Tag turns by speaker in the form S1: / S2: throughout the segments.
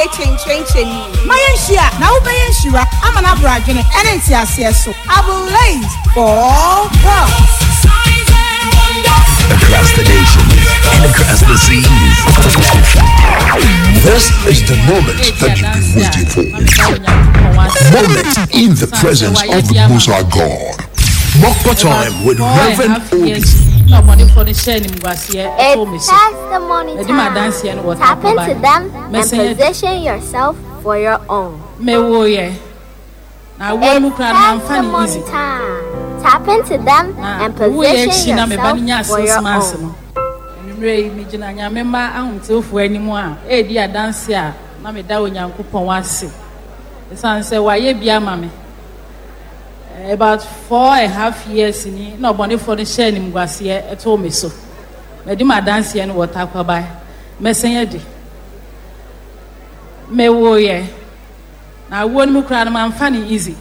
S1: ye chenchen. My share, now by Shira, I'm an abrajin, and it's so. I will lays for all girls.
S2: Across the nation and across the seas. This is the moment that you've been waiting for. Moment in the presence of the Most High God. Mokpa time with Reverend Obi.
S3: It's testimony time. Tap into them and position yourself for your own. It's testimony time. Tap into them and position yourself for your own.
S4: About 4.5 years in no bonnet for the sharing was here at home. So, Medima dance and what I by Messayadi. Me wo ye. Now, one more crowd man funny easy.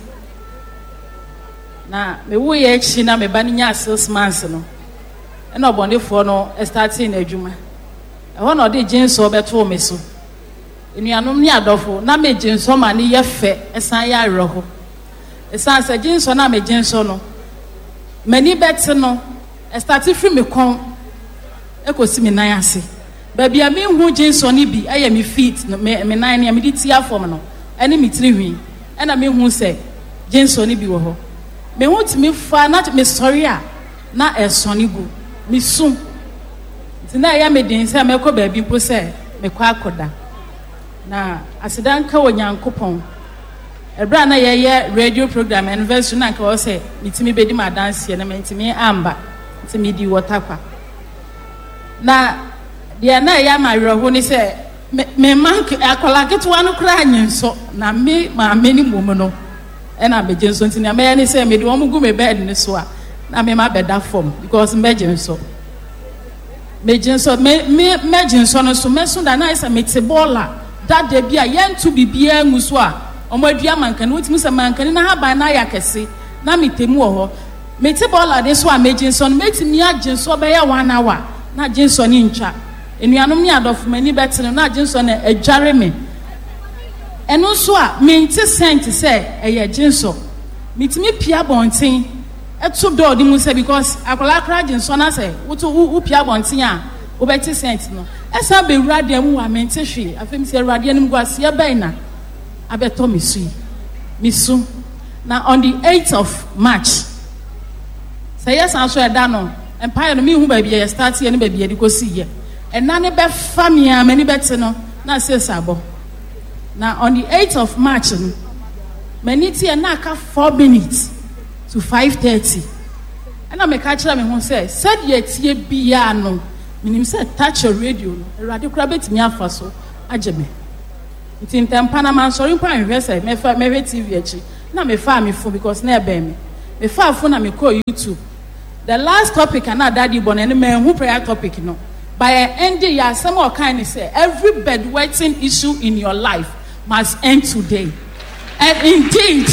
S4: Now, me wo ye, she na me banning sales manson. And no bonnet for no starting a juma. I want all the jeans so bet home. So, in your nominee adolfo, na me jeans so many ye fair as I roho. Esan se jinso na me jinso no mani beti no start free me kon ekosi me nan ase ba bia me hu jinso ni bi eye me feet no me nan ne me di tia form no ene me tiri hwi ena me hu se jinso ni bi wo ho me hu ti me fa na me sorry a na eso ni gu me sun ti na ya me din se me ko ba bi po se me kwa akoda na asidan ka wo Nyankopon Ebra na ye radio program anniversary na ka o say mitimi bedi ma dance ye na mitimi amba mitimi di watakwa na dia na ya ma werho ni say me man akola ketewa no kra anyenso na me ma meni mom no e na be jenso ntini na me ni say me di wo mugu me bed ni so a na me ma beda form because me jenso me jenso no so me so da na isa me te bola that de bia ye ntu bibia nguso a omadua mankani wotimi se mankani na haban na yakese na mitemu ho meti bola de so a mejinson metimi aginso be ya 1 hour na ginso ni ntwa enuanom ni adof mani betene na ginso na adware me eno so a menti sent se eye ginso mitimi pia bonten eto do di mu se because akola kra ginso na se wo pia bonten a wo beti sent no esa be wurade mu wa menti hwe afem se wurade anim guase be na abeto misu na on the 8th of March say yes answer da no empire no me hu ba bia start here no ba bia di ko si ye ena ne be famia mani beti no na say sabo na on the 8th of March no mani tie na aka 4 minutes to 5:30 ena me ka kira me hu say said ye tie bia no minim say touch your radio no erade kura betimi afa so ageme in Panama, sorry, me TV actually. Now me fa me phone because na be me. Me fa phone na me call YouTube. The last topic and daddy born any man who prayer topic no. By end ya some more kind say every bedwetting issue in your life must end today. And indeed,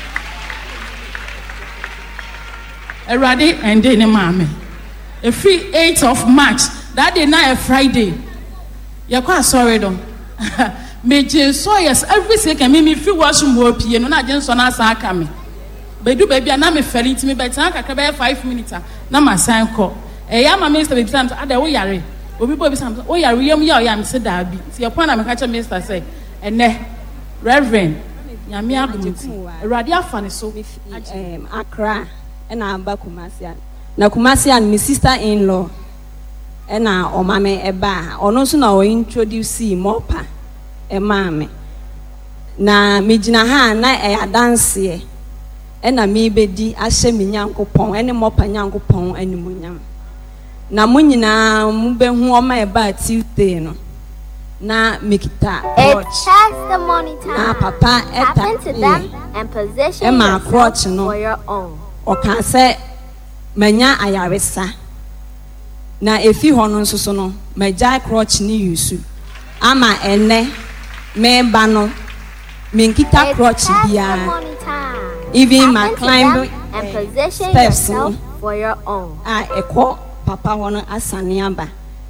S4: already ended in mama. A free 8th of March. That day na a Friday. You quite sorry don't. Me so yes every second me free washroom more pie no na jenso na asa aka me bedu baby na me feri ntimi betan kakra be 5 minutes na ma san ko ya ma minister be sam ada wo yare obi bo be sam wo yare yam ya o ya me se da bi ti e pon na me ka che minister say ene reverend nyame abumuti erade afa ne so
S5: Accra na aba Kumasi na Kumasi and my sister in law na o mame eba ono so na o introduce mopa mame na mejina ha na adanse na me bedi ahye me Nyankopon ene mopa Nyankopon animunyam na munyina mu behu o ma eba Tuesday no na mekita
S3: it's testimony time
S5: na papa
S3: tap into them and position yourself for your own
S5: o kan se manya ayaresa na efi hono nso so no magya crotch ni yusu ama ene me bano me nkita crotch bia even my climb
S3: and position yourself for your own
S5: eko papa hono asane aba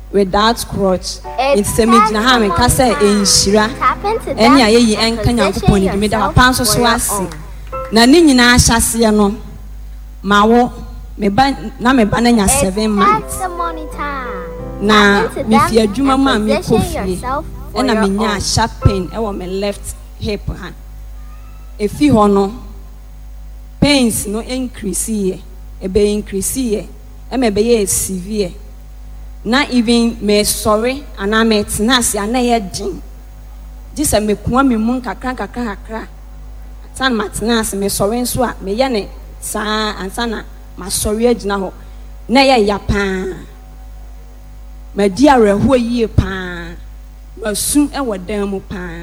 S5: without crutch. It's semi jina me ka say enhyira eni ayeyi enka Nyankopon ni me da papa nso so ase na ni nyina ahyase no mawo me ba na nya 7 months na me fi adwuma ma me kofie ena me nya sharp pain e wo me left hip ha e fi ho no pains no increase ye e be increase ye e me be ye severe na even me sorry ana me tenase ana ye din disa me kuwa me mun kakra san matnas me sorry nso a me ye ne sa ansana ma sorry agina ho na ye ya pa ma di areho yie pa ma su e wodan mu pa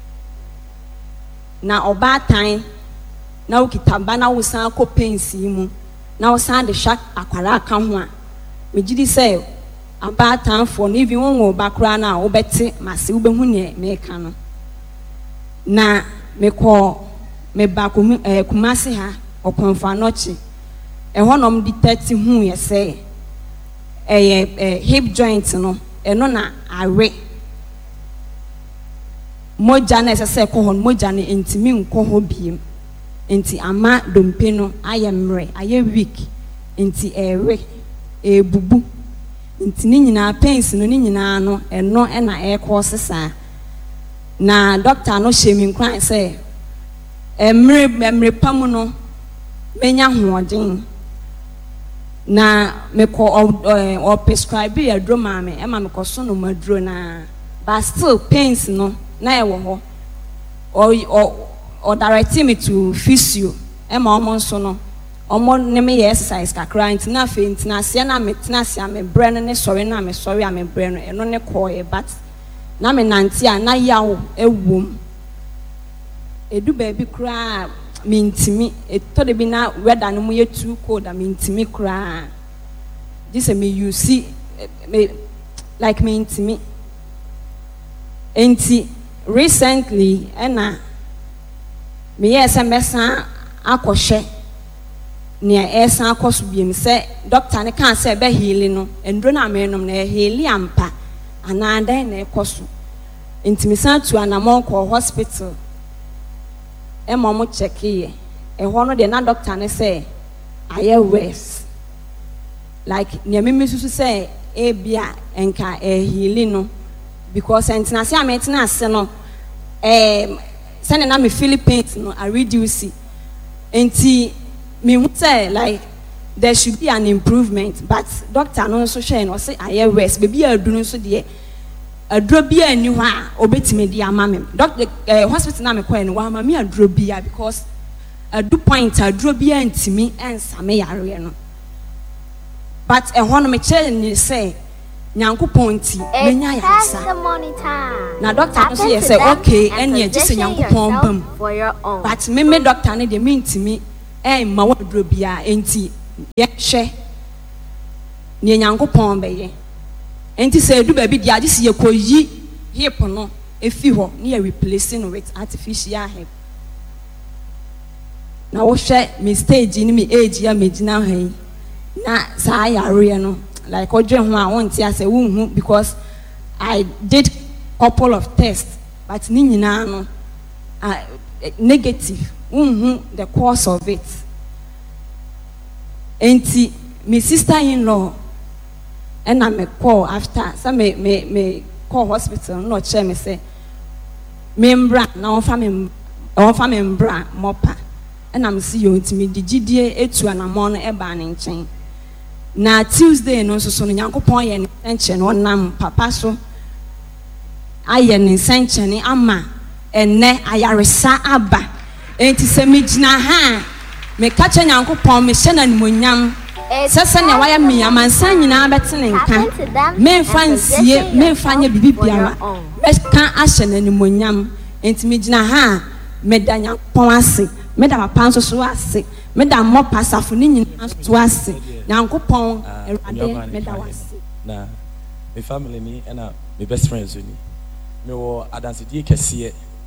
S5: na oba tan na ukitamba na wusan ko pensi mu na wusan de shark akwara aka ho a me gidi say aba tan for no even won oba kra na obete mase ubehu ne me ka no na me ko me ba kumase ha okonfa nochi e honom di 30 hu ye say hip joint no eno na awe moja na ese ko hon moja ne entimi nko ho biem enti ama dompe no ayemre aye weak enti ewe ebubu enti ni nyina pains no ni nyina no eno na cause sa na doctor no shemi nkran say emre pam no menya hoodin na me ko or prescribe ya dro ma me e ma me ko so no madro na but still pains no na e wo ho or direct me to physio e ma omo so no omo ne me exercise kakra nti na fe nti na se na me tena se me brain ne sorry na me sorry me brain e no ne ko e but na me nanti a na yawo ewom edu ba bi kra me ntimi eto de bi na weather no mu ye too cold a me ntimi kra this me you see me like me ntimi enti recently ena me yes mesa akɔhwɛ ne esa akɔso biem sɛ doctor ne kan sɛ be heal no endro na menom na heal ampa ananda na ekoso ntimi san tu anamon ko hospital e mo check ye e ho no de na doctor ne sɛ aye worse like ne me susu sɛ e bia enka heal no because entina se ametina ase no send na me Philippines no I reduce enti me say like there should be an improvement but doctor no so share no say aye worse baby adunu so de aduro bia ani ho a obetime di ama me doctor hospital na me call no wa ma me aduro bia because adu point aduro bia ntimi ensame yare no but e ho no me che ni say Nyankopon ti menya yasa na doctor no say say okay enya ji say Nyankopon bam but me doctor ne de me ntimi ma wadro bia enti ye hwe ne Nyankopon beye enti say du ba bi dia ji say ekoyi hip no efi ho ne replacing with artificial hip na wo hwe me stage ni me age ya me gina han na sa yare no like odwen ho a won ti ase wonhu because I did couple of tests but ni nyina no negative wonhu the cause of it enti my sister-in-law and I me call after so me call hospital no che me say membra na on fa membra mopa and I'm see you ntimi digidie etu anamon e ba ne nchen na Tuesday no so no Nyankopon ye ne nche no nam papa so aye ne nche ne ama enne ayaresa aba enti se me gina ha me ka che Nyankopon me hye na nimonyam sese ne waya me amansan nyina betene nka me fansie me fanya bibibiara me ka ahye na nimonyam enti me gina ha me da Nyankopon ase me da papa nso so ase me da mo pasafo ni nyina so ase Nyankopon erade me da wase
S6: na me family ni na me best friends ni me wo adanse die kese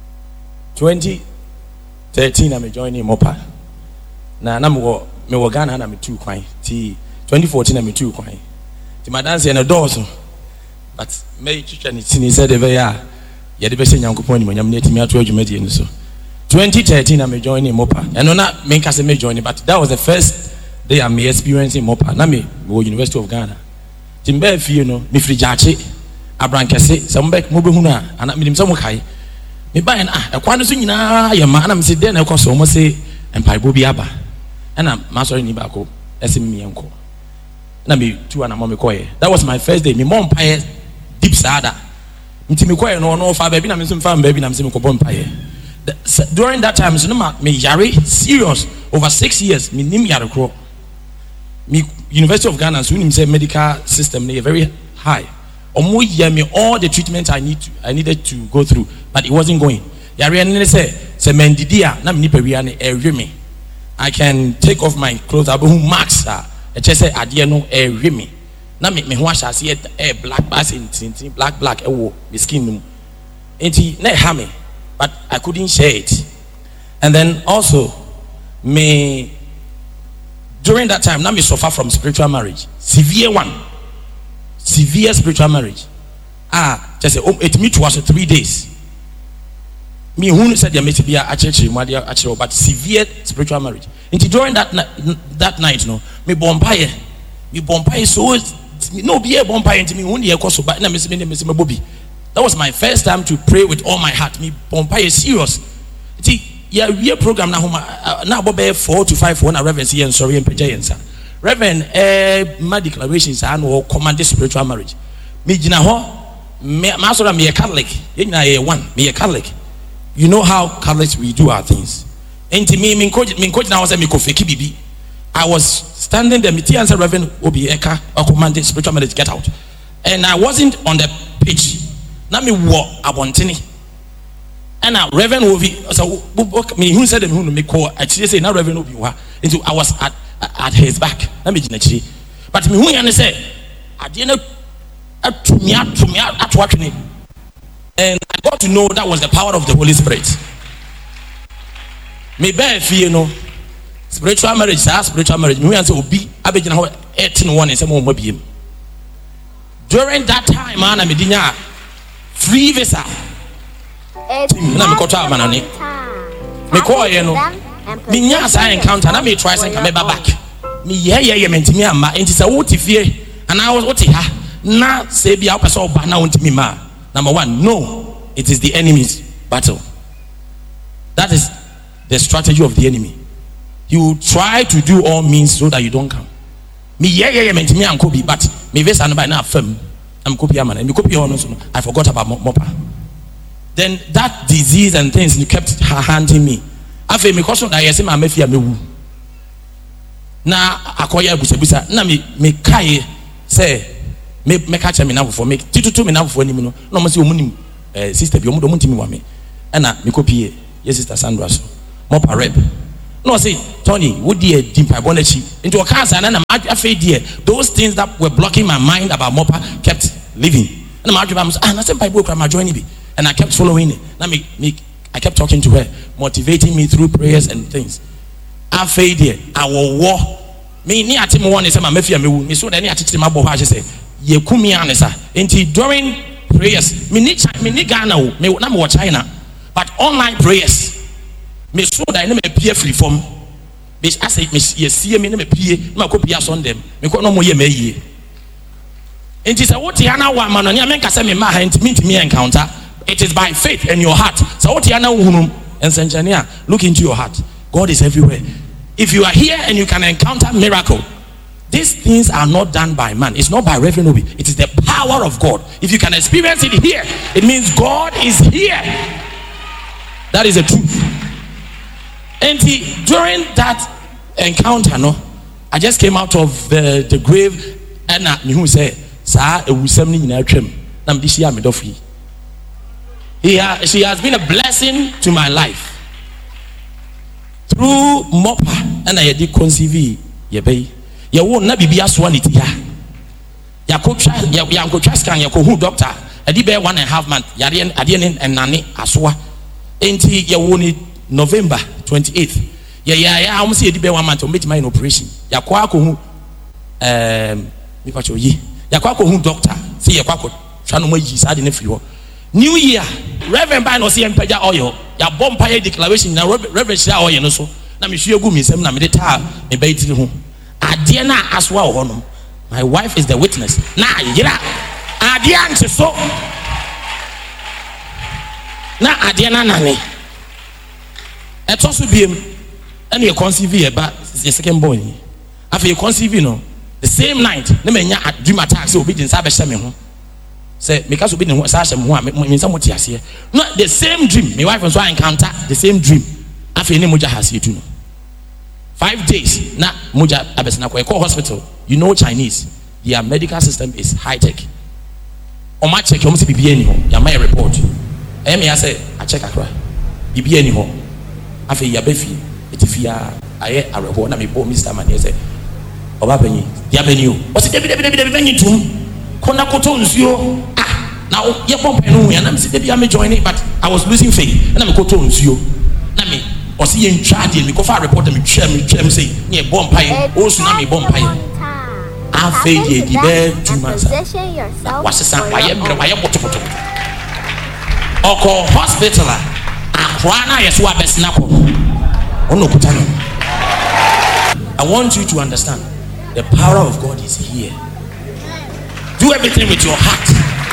S6: 2013 na me join ni mopa na me wo Ghana na me tu kwan ti 2014 na me tu kwan ti madanse na dozo but may chichen it said ever ya the best Yankupon when I'm native me to Jumedi so 2013 I'm joining Mopa and not make us a joining, but that was the first day I'm experiencing Mopa. Nami University of Ghana. Timber you know, me free jache, Abrankase, some back Mubuna, and I'm some high. Me buy a quantity your man, I'm sitting there, of course, almost say, and Paibobi Abba. And I'm master in Ibako, SME uncle. Nami 2 and a mommy coy. That was my first day. Me mom pie deep sada. Mtimikoy no fa baby na msim fa baby na msim ko bompaye. During that time so no me yare serious over 6 years me nim yare kro. Me University of Ghana so nim say medical system na very high. Omo year me all the treatment I needed to go through, but it wasn't going. Yare ne say mendidia na me nipa wi ane ewe me. I can take off my clothes abu max a say ade no ewe me. Na me ho ahya se black bass in black ewo me skin num enti na ha me, but I couldn't share it. And then also me during that time na me suffer from spiritual marriage, severe spiritual marriage. Just say it me was 3 days. Me who said there must be a church but severe spiritual marriage. Enti during that night no me bompaye so no be a bompaye into me when the course but na me Bobby. That was my first time to pray with all my heart. Me bompaye serious. See, yeah, we program na now bobe 4 to 5 for na reverend here and sorry and prejayensa. Reverend my declarations are no command spiritual marriage. Me gina ho me so me a Catholic. Me a Catholic. You know how Catholics we do our things. Enti me coach now say me ko fake bibi. I was standing there, Miti answer Reverend Obi Eka, or commanded spiritual marriage, get out. And I wasn't on the pitch. Now me walk abontini. And now Reverend Obi, so me who said who me call actually say now Reverend Obi wa. Into I was at his back. Let me actually. But me who you say I didn't to me at watching. And I got to know that was the power of the Holy Spirit. Me bear fear no. Spiritual marriage, spiritual marriage. Me answer obi abegina ho 18 and say mo mabiem. During that time, man, me dinya free visa. Na me kota manani. Me call you no. Me nya sa encounter na me try say come back. Me ye mentimi amma enti say wo ti fie and I was what ha na say bia opese oba na wontimi ma. Number 1, no, it is the enemy's battle. That is the strategy of the enemy. He will try to do all means so that you don't come. Me mentimi anko bi, but me vesa no by na fam. I'm copy man. Me copy on so I forgot about Mopa. Then that disease and things you kept handing me. Afi me question that yes ma mafia me wu. Na akoya busabusa na me kai say me catch me now for me titutu me now for ni no mo say omunim sister bi omudo muntimi wa me. Na me copy yes sister Sandra so. Mopa rep. No, say, Tony, would dear deep I want to into a cancer and I'm dear. Those things that were blocking my mind about Mopa kept living. And I'm and I said, by book, I'm joining me. And I kept following it. Now, I kept talking to her, motivating me through prayers and things. I dear, I will war. Me, near Tim one is my mafia, me so that I teach my boy, I say, ye kumi anesa. Until during prayers, me need Ghana, me not more China, but online prayers. Me so that I never appear free from. I say, Miss, yes, see me, never appear, my copy on them. Me call no more ye. And it is a what Yana woman on your make us me my hand meet me encounter. It is by faith in your heart. So what Yana woman and Saint Jania, look into your heart. God is everywhere. If you are here and you can encounter miracle, these things are not done by man. It's not by Reverend Obi. It is the power of God. If you can experience it here, it means God is here. That is the truth. And during that encounter, no, I just came out of the grave and who said, "Sir, it was something in our trim." She has been a blessing to my life through Mopa, and I did conceive ye bay. You won't not be aswanity ya. Yanko Traskan, Yako doctor, a deep 1.5 months, Yadian, Adian, and Nani Aswa. Ain't he you won November 28th. I almost see a debate 1 month to meet my operation. Yakwako who Yakwako who doctor, see Yakwako Shano mo yi side ne free. New year, Reverend by no see empaja oil. Ya bompa declaration na Reverend share oil no so. Na me hwe gu mi sem na me de ta me ba itiri ho. Ade na aswa ho no. My wife is the witness. Na yira. Ade anche so. Na ade na nane. Eto so biem. And you conceive here, but the second boy. After you conceive, the same night, let me dream attack. So, obedience, I be say, because obedience, I mean, some here. Not the same dream. My wife and so I encounter the same dream. After any Muja has you too. 5 days, na Muja Abesna, call hospital. You know Chinese. Their medical system is high tech. On my check, you must be anyhow. You may report. I say, I check a cry. You be anyhow. After your beefy. Etifia aye areho na me bo Mr. Mani say oba panyi dia beni o o se debi beni tum kona koto nsuo na ye bomb no ya na me se debi am join it, but I was losing faith na me koto nsuo na me o se ye ntwa de me ko fa report me twem say ye bomb pai o su na me bomb pai a faith ye di be 2 months wa se san wa ye botokoto oko hospital akwa na yeso abesina ko. I want you to understand the power of God is here. Do everything with your heart.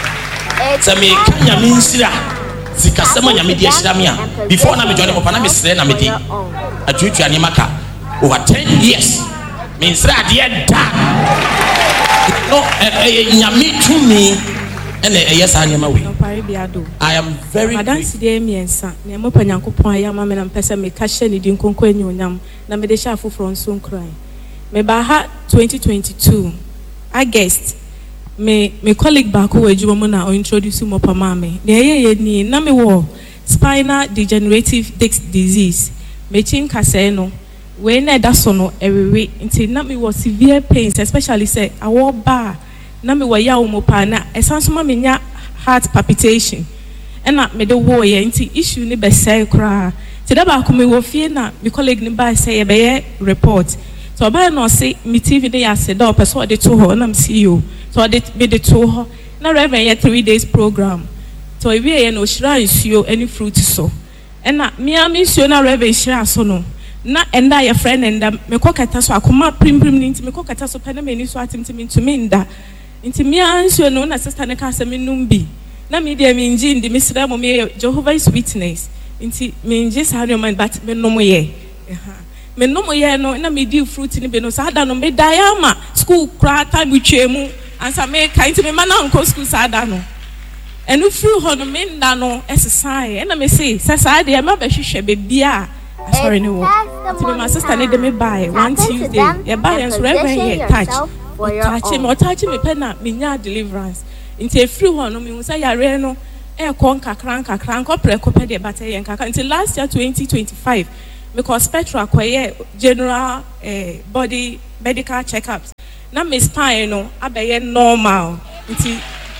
S6: Before na me join up na me sre na me di atutua ni maka over 10 years me sre ade da no nyame tumi ene yes anyama we. I am very
S7: Madance de miensa na mo panyankopon ayama me na mpesa me ka hye ne di nkonko anyonyam na me de hye afoforo nso nkran me ba ha 2022 August me colleague baako wa adwuma mo na o introduce mo pa ma me na ye ni na me wo spinal degenerative disc disease me chin kase no we na da so no ewewe nti na me wo severe pains, especially say awo ba na me wo ya wo mo pa na esanso ma me nya heart palpitation and na me de wo ye nti issue ni be say kra ti da ba ko me wo fie na me colleague ni ba say e be report so ba no say me TV dey ase da person o de to ho na me CEO so de me de to ho na Reverend ye 3 days program so e wie ye no shira nsuo any fruit so and na me am nsuo na Reverend shira so no na enda ye friend enda me kokata so akoma prim ni nti me kokata so pena me ni so atimtimi ntumi nda nti me ansuo no na sister ne ka se me numbi na me dia me nji ndi me sira mo me Jehovah's Witness nti me nji sa no man but me no mo ye me no mo ye no na me di fruit ni be no sa da no me diama school kra time twemu ansa me ka nti me ma na nko school sa da no enu free ho no me nda no exercise na me say sa de ma be hwehwe be bia sorry no nti me my sister ne de me buy one Tuesday ye buy and Reverend ye touch touch me pena me nya deliverance nti free ho no me hu say yare no e kon kakran ko preko pe de bata ye nkaka nti last year 2025 because Petra kwaye general body medical checkups na me spine no abeye normal nti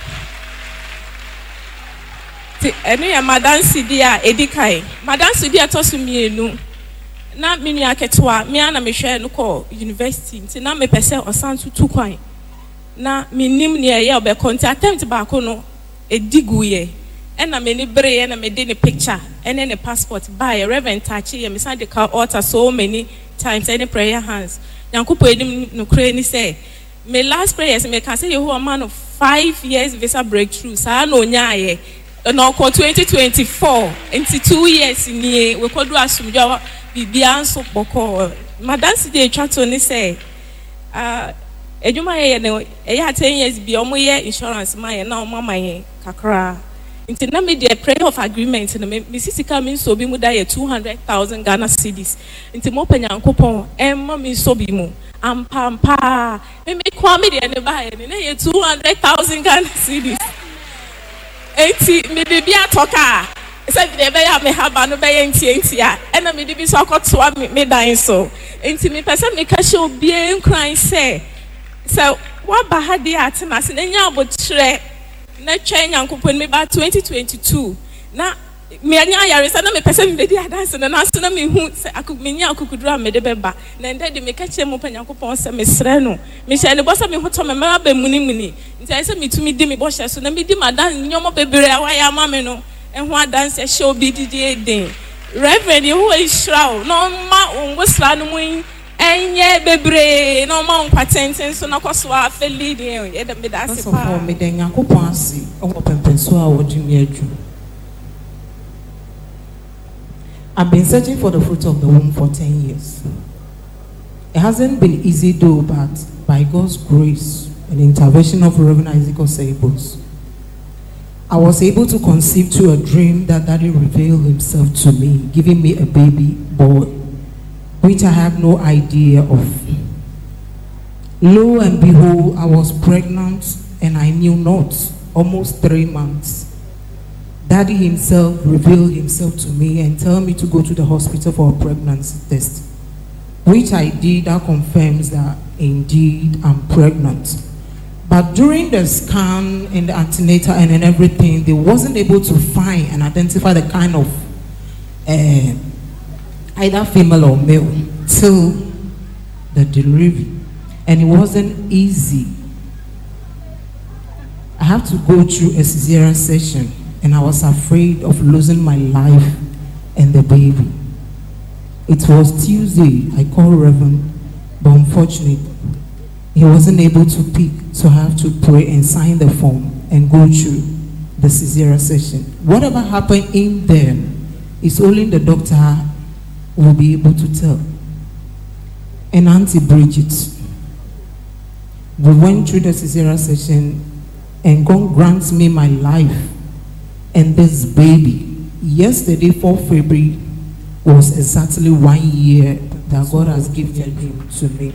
S7: enu ya Madam Sidia edikai Madam Sidia tosu mienu na me nua ketwa me ana me hwe no ko university nti na me pese osantu tu kwan na me nim ne ye obe konti attempt ba ko no edigu ye na me ni bere ye na me de ne picture ene ne passport buy Reverend Tachi ye me send the car altar so many times any prayer hands yankopo edim no kre ni say me last prayers me can say you a man of 5 years visa breakthrough sa no nya ye no ko 2024 into 2 years ni we kodu asumdwa bibia nso boko Madam Sidia Chato ni say ejuma ye ne e ya 10 years bi omo ye insurance ma ye na omo ma ye kakra nti na me the prayer of agreement na me sisika me so bi mu da ye 200,000 Ghana cedis nti mo panyankopon emma me so bi mu ampampa me kwa me de ne ba ye ne ye 200,000 Ghana cedis enti me de bia toka say de be ya me haba no be ye enti a na me de bi so akoto me dan so enti me pese me ka she obi enkran say wa ba ha de atina se nya abotre na twa nyankopon me ba 2022 na me anya yare sa na me pese me bedi adanse na so na me hu se akumenya akukudura me de beba na nda de me ka che mo panyankopon se me sre no me hye ne bosa me hoto me ma ba muni nti ai se me tumi di me bo hye so na me di madan nyomo bebre awa ya ma me no ehu adanse hye obi didi eden reverend who is shroud no ma onwosla no mu enye bebre no ma onkwatenten so na kwaso afa leading e de me da se pa
S8: me de nyankopon ase owo pempenso a wodi me adu. I've been searching for the fruit of the womb for 10 years. It hasn't been easy though, but by God's grace and intervention of Reverend Isaac Osei-Boss, I was able to conceive to a dream that Daddy revealed himself to me, giving me a baby boy, which I have no idea of. Lo and behold, I was pregnant and I knew not, almost 3 months. Daddy himself revealed himself to me and told me to go to the hospital for a pregnancy test, which I did. That confirms that indeed I'm pregnant. But during the scan and the antenatal and everything, they wasn't able to find and identify the kind of either female or male till the delivery, and it wasn't easy. I have to go through a cesarean section. And I was afraid of losing my life and the baby. It was Tuesday. I called Reverend, but unfortunately, he wasn't able to pick, so I have to pray and sign the form and go through the cesarean session. Whatever happened in there is only the doctor will be able to tell. And Auntie Bridget, we went through the cesarean session, and God grants me my life. And this baby, yesterday, 4 February, was exactly 1 year that God has gifted him to me.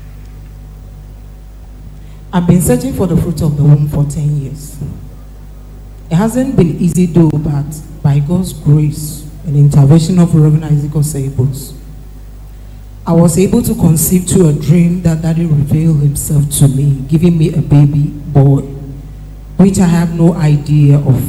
S8: I've been searching for the fruit of the womb for 10 years. It hasn't been easy though, but by God's grace and intervention of Reverend Isaac Osei-Boss, I was able to conceive to a dream that Daddy revealed himself to me, giving me a baby boy, which I have no idea of.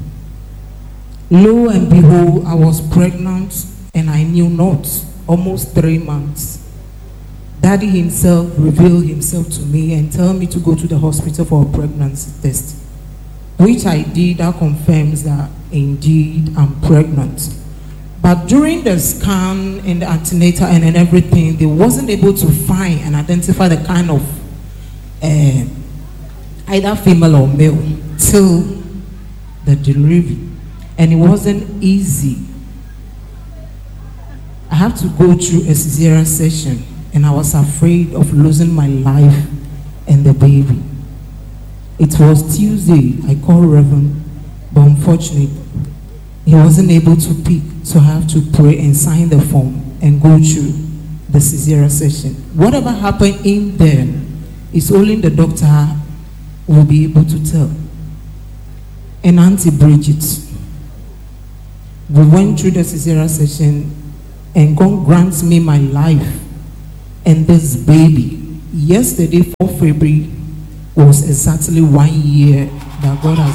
S8: Lo and behold, I was pregnant and I knew not, almost 3 months. Daddy himself revealed himself to me and told me to go to the hospital for a pregnancy test, which I did. That confirms that indeed I'm pregnant. But during the scan and the antenatal and everything, they wasn't able to find and identify the kind of either female or male till the delivery. And it wasn't easy. I have to go through a cesarean section, and I was afraid of losing my life and the baby. It was Tuesday. I called Reverend, but unfortunately, he wasn't able to pick, so I have to pray and sign the form and go through the cesarean section. Whatever happened in there is only the doctor will be able to tell. And Auntie Bridget, we went through the cesarean session, and God grants me my life and this baby. Yesterday, 4 February, was exactly 1 year that God has